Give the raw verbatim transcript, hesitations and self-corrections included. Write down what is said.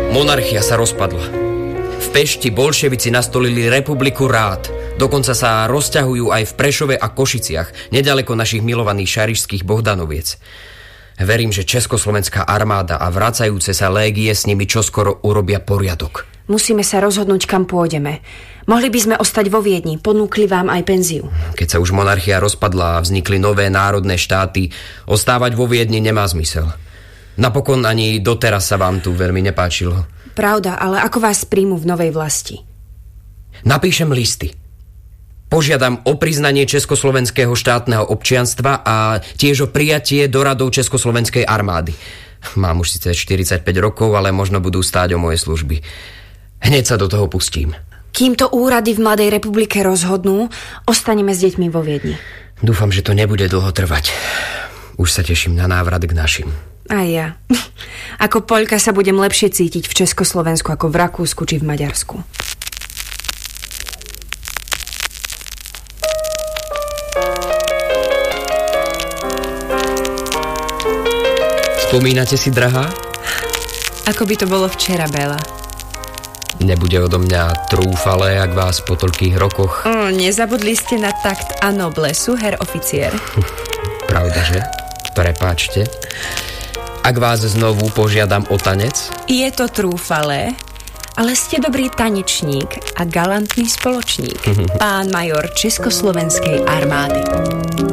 Monarchia sa rozpadla. V Pešti bolševici nastolili republiku rád. Dokonca sa rozťahujú aj v Prešove a Košiciach, nedaleko našich milovaných šarišských Bohdanoviec. Verím, že československá armáda a vracajúce sa légie s nimi čoskoro urobia poriadok. Musíme sa rozhodnúť, kam pôjdeme. Mohli by sme ostať vo Viedni, ponúkli vám aj penziu. Keď sa už monarchia rozpadla a vznikli nové národné štáty, ostávať vo Viedni nemá zmysel. Napokon ani doteraz sa vám tu veľmi nepáčilo. Pravda, ale ako vás príjmu v novej vlasti? Napíšem listy. Požiadam o priznanie československého štátneho občianstva a tiež o prijatie do radov Československej armády. Mám už síce štyridsaťpäť rokov, ale možno budú stáť o moje služby. Hneď sa do toho pustím. Kým to úrady v Mladej republike rozhodnú, ostaneme s deťmi vo Viedni. Dúfam, že to nebude dlho trvať. Už sa teším na návrat k našim. Aj ja. Ako Poľka sa budem lepšie cítiť v Československu ako v Rakúsku či v Maďarsku. Spomínate si, drahá? Ako by to bolo včera, Bela. Nebude odo mňa trúfale, ak vás po toľkých rokoch... O, nezabudli ste na takt a noblesu, herr oficiér. Pravda, že? Prepáčte. Ak vás znovu požiadam o tanec? Je to trúfale, ale ste dobrý tanečník a galantný spoločník. Pán major Československej armády.